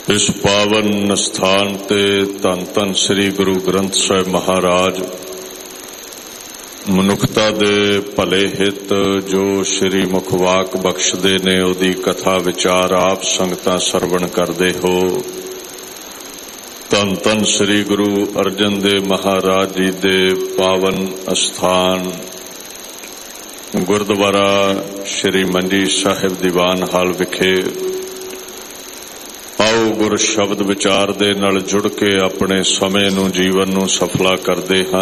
ਇਸ ਪਾਵਨ ਸਥਾਨ ਤੇ ਧੰਨ ਧੰਨ ਸ੍ਰੀ ਗੁਰੂ ਗ੍ਰੰਥ ਸਾਹਿਬ ਮਹਾਰਾਜ ਮਨੁੱਖਤਾ ਦੇ ਭਲੇ ਹਿੱਤ ਜੋ ਸ੍ਰੀ ਮੁਖਵਾਕ ਬਖਸ਼ਦੇ ਨੇ ਉਹਦੀ ਕਥਾ ਵਿਚਾਰ ਆਪ ਸੰਗਤਾਂ ਸਰਵਣ ਕਰਦੇ ਹੋ। ਧੰਨ ਧੰਨ ਸ੍ਰੀ ਗੁਰੂ ਅਰਜਨ ਦੇਵ ਮਹਾਰਾਜ ਜੀ ਦੇ ਪਾਵਨ ਅਸਥਾਨ ਗੁਰਦੁਆਰਾ ਸ੍ਰੀ ਮੰਜੀ ਸਾਹਿਬ ਦੀਵਾਨ ਹਾਲ ਵਿਖੇ ਆਓ ਗੁਰ ਸ਼ਬਦ ਵਿਚਾਰ ਦੇ ਨਾਲ ਜੁੜ ਕੇ ਆਪਣੇ ਸਮੇਂ ਨੂੰ ਜੀਵਨ ਨੂੰ ਸਫਲਾ ਕਰਦੇ ਹਾਂ।